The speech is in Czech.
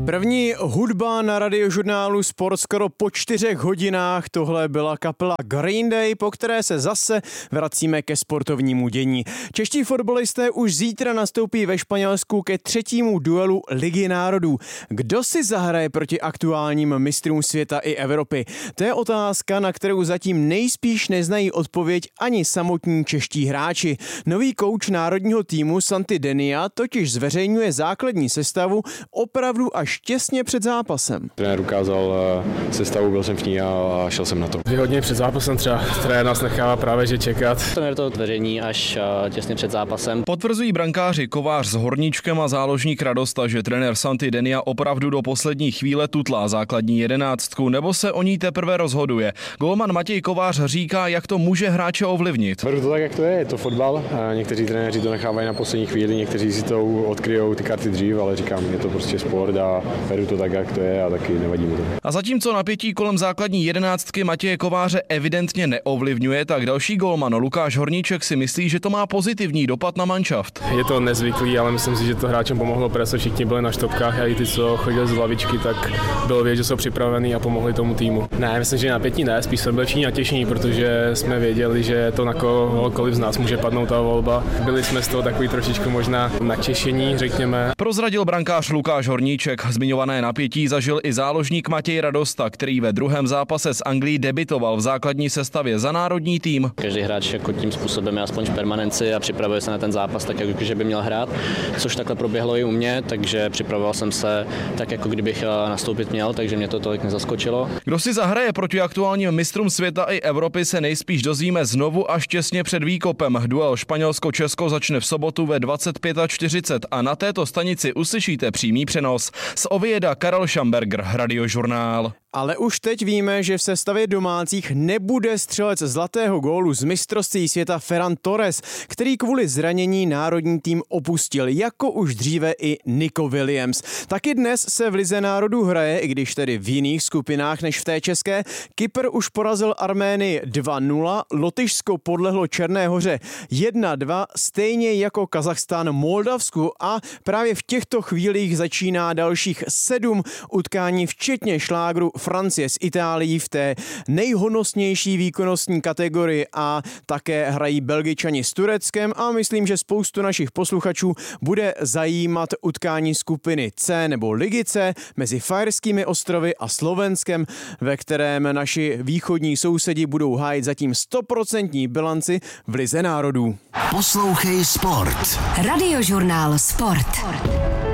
První hudba na radiožurnálu Sport skoro po 4 hodinách. Tohle byla kapela Green Day, po které se zase vracíme ke sportovnímu dění. Čeští fotbalisté už zítra nastoupí ve Španělsku ke 3. duelu Ligy národů. Kdo si zahraje proti aktuálním mistrům světa i Evropy? To je otázka, na kterou zatím nejspíš neznají odpověď ani samotní čeští hráči. Nový kouč národního týmu Santi Denia totiž zveřejňuje základní sestavu opravdu až těsně před zápasem. Trenér ukázal sestavu, byl jsem v ní a šel jsem na to. 2 hodiny před zápasem třeba trenér nás nechává právě že čekat. Trenér to zveřejní až těsně před zápasem. Potvrzují brankáři Kovář s Horníčkem a záložník Radosta, že trenér Santi Denia opravdu do poslední chvíle tutlá základní 11, nebo se o ní teprve rozhoduje. Golman Matěj Kovář říká, jak to může hráče ovlivnit. Beru to tak, jak to je to fotbal. Někteří trenéři to nechávají na poslední chvíli, někteří si to odkryjou ty karty dřív, ale říkám, je to prostě sport a beru to tak, jak to je a taky nevadí mi to. A zatímco napětí kolem základní 11 Matěje Kováře evidentně neovlivňuje, tak další golman Lukáš Horníček si myslí, že to má pozitivní dopad na manšaft. Je to nezvyklý, ale myslím si, že to hráčům pomohlo, protože všichni byli na štopkách a i ty, co chodili z lavičky, tak bylo vidět, že jsou připravení a pomohli tomu týmu. Ne, myslím, že napětí ne, spíš jsme byli všichni natěšení, protože jsme věděli, že to na kohokoliv z nás může padnout ta volba. Byli jsme z toho takový trošičku možná natěšení, řekněme. Prozradil brankář Lukáš Horníček. Zmiňované napětí zažil i záložník Matěj Radosta, který ve druhém zápase s Anglií debitoval v základní sestavě za národní tým. Každý hráč jako tím způsobem je aspoň v permanenci a připravuje se na ten zápas tak, jako že by měl hrát, což takhle proběhlo i u mě, takže připravoval jsem se tak, jako kdybych nastoupit měl, takže mě to tolik nezaskočilo. Kdo si zahraje proti aktuálním mistrům světa i Evropy, se nejspíš dozvíme znovu až těsně před výkopem. Duel Španělsko-Česko začne v sobotu ve 25:40 a na této stanici uslyšíte přímý přenos. Z Ovieda Karel Šamberger, Radiožurnál. Ale už teď víme, že v sestavě domácích nebude střelec zlatého gólu z mistrovství světa Ferran Torres, který kvůli zranění národní tým opustil, jako už dříve i Nico Williams. Taky dnes se v Lize národů hraje, i když tedy v jiných skupinách než v té české. Kypr už porazil Arménii 2-0, Lotyšsko podlehlo Černé Hoře 1-2, stejně jako Kazachstán Moldavsku, a právě v těchto chvílích začíná dalších 7 utkání, včetně šlágru Francie s Itálií v té nejhonosnější výkonnostní kategorii, a také hrají Belgičani s Tureckem, a myslím, že spoustu našich posluchačů bude zajímat utkání skupiny C nebo Ligy C mezi Fajerskými ostrovy a Slovenskem, ve kterém naši východní sousedi budou hájit zatím 100% bilanci v Lize národů. Poslouchej Sport. Radiožurnál Sport.